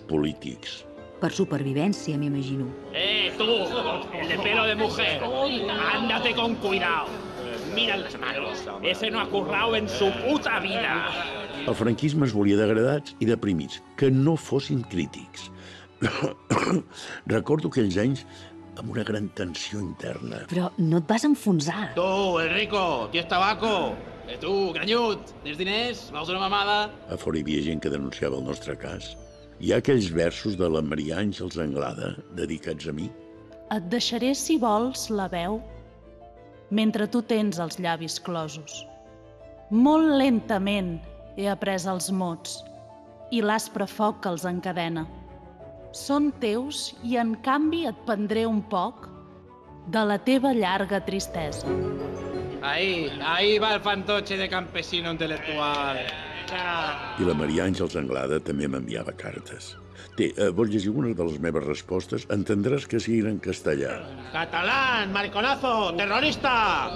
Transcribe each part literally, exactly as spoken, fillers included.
polítics. Per supervivència, m'imagino. ¡Eh, tú! El de pelo de mujer. ¡Ándate con cuidado! Mira las manos. Ese no ha currado en su puta vida. El franquisme es volia degradats i deprimits, que no fossin crítics. Recordo aquells anys amb una gran tensió interna. Però no et vas enfonsar. Tu, el rico, tio és tabaco. Eh, tu, granyut, tens diners? Vols una mamada? A fora hi havia gent que denunciava el nostre cas. Hi ha aquells versos de la Maria Àngels Anglada dedicats a mi. Et deixaré, si vols, la veu, mentre tu tens els llavis closos. Molt lentament he après els mots i l'aspre foc que els encadena. Són teus i, en canvi, et prendré un poc de la teva llarga tristesa. Ahí, ahí va el fantoche de campesino intelectual. I la Maria Àngels Anglada també m'enviava cartes. Té, eh, vols llegir una de les meves respostes? Entendràs que siguin en castellà. Catalán, mariconazo, terrorista.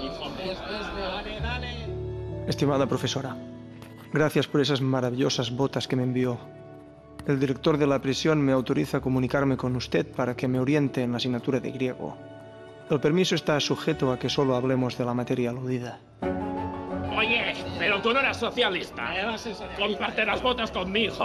Estimada profesora, gracias por esas maravillosas botas que me envió. El director de la prisión me autoriza a comunicarme con usted para que me oriente en la asignatura de griego. El permiso está sujeto a que solo hablemos de la materia aludida. Oye, pero tú no eras socialista. Comparte las botas conmigo.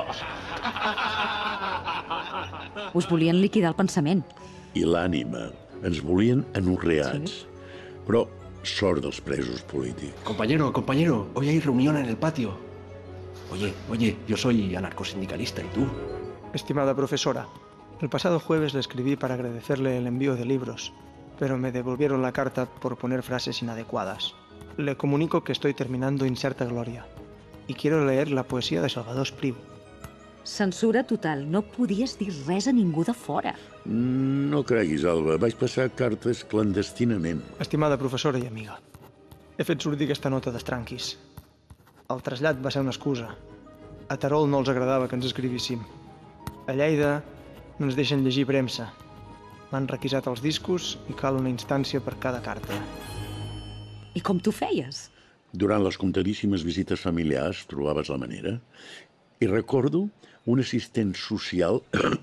Us volien liquidar el pensament. I l'ànima. Ens volien anorreats. Sí. Però sort dels presos polítics. Compañero, compañero, hoy hay reunión en el patio. Oye, oye, yo soy anarcosindicalista, ¿y tú? Estimada profesora, el pasado jueves le escribí para agradecerle el envío de libros, pero me devolvieron la carta por poner frases inadecuadas. Le comunico que estoy terminando Incerta Gloria y quiero leer la poesía de Salvador Espriu. Censura total. No podies dir res a ningú de fora. No creguis, Alba. Vaig passar cartes clandestinament. Estimada professora i amiga, he fet sortir aquesta nota d'estranquis. El trasllat va ser una excusa. A Terol no els agradava que ens escrivíssim. A Lleida no ens deixen llegir premsa. M'han requisat els discos i cal una instància per cada carta. I com t'ho feies? Durant les comptadíssimes visites familiars trobaves la manera. I recordo un assistent social,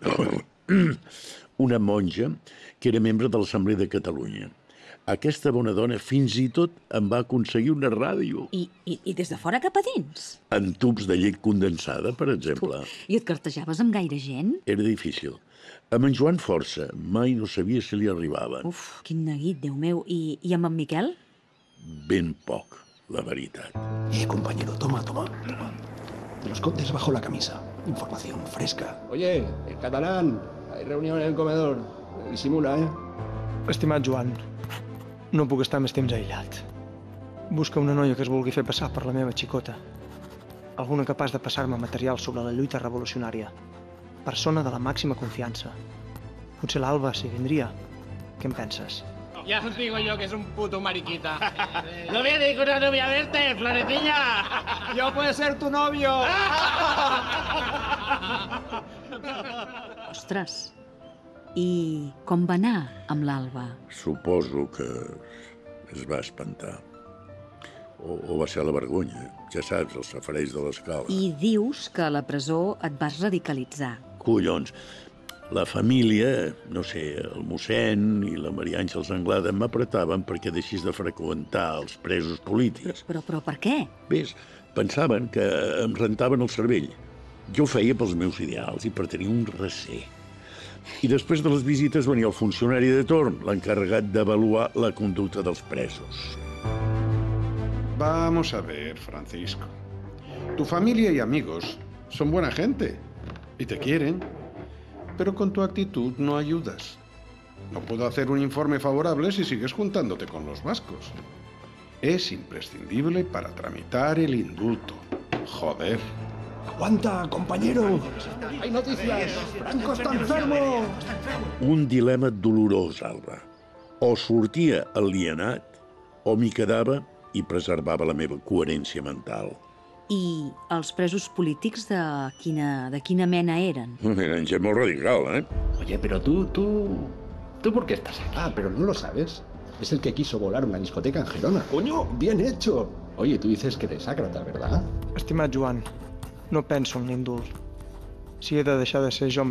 una monja, que era membre de l'Assemblea de Catalunya. Aquesta bona dona fins i tot em va aconseguir una ràdio. I, i, i des de fora cap a dins? En tubs de llet condensada, per exemple. Uf, I et cartejaves amb gaire gent? Era difícil. Amb en Joan Força mai no sabia si li arribaven. Uf, quin neguit, Déu meu. I, i amb en Miquel? Ben poc, la veritat. Eh, compañero, toma, toma, toma. Te lo escondes bajo la camisa. Información fresca. Oye, el catalán, hay reunión en el comedor. Disimula, eh? Estimat Joan, no puc estar més temps aïllat. Busca una noia que es vulgui fer passar per la meva xicota. Alguna capaç de passar-me material sobre la lluita revolucionària. Persona de la màxima confiança. Potser l'Alba s'hi vindria. Què en penses? Ya os digo yo que es un puto mariquita. No viene ninguna novia a verte, florecilla. Yo puedo ser tu novio. Ostres, i com va anar amb l'Alba? Suposo que es va espantar. O, o va ser la vergonya. Ja saps, els safareig de l'escala. I dius que a la presó et vas radicalitzar. Collons. La família, no sé, el mossèn i la Maria Àngels Anglada m'apretaven perquè deixis de freqüentar els presos polítics. Però, però, però per què? Ves, pensaven que em rentaven el cervell. Jo ho feia pels meus ideals i per tenir un recer. I després de les visites venia el funcionari de torn, l'encarregat d'avaluar la conducta dels presos. Vamos a ver, Francisco. Tu familia y amigos son buena gente y te quieren. Pero con tu actitud no ayudas. No puedo hacer un informe favorable si sigues juntándote con los vascos. Es imprescindible para tramitar el indulto. Joder. ¡Aguanta, compañero! ¡Hay noticias! ¡Franco está enfermo! Un dilema dolorós, Alba. O sortia alienat, o m'hi quedava i preservava la meva coherència mental. I els presos polítics de quina, de quina mena eren? Eren gent molt radical, ¿eh? Oye, pero tú, tú... ¿Tú por qué estás aquí? Ah, pero no lo sabes. Es el que quiso volar una discoteca en Gerona. ¡Coño! ¡Bien hecho! Oye, tú dices que eres sàcrata, ¿verdad? Estimat Joan, no penso en l'indult. Si he de deixar de ser jo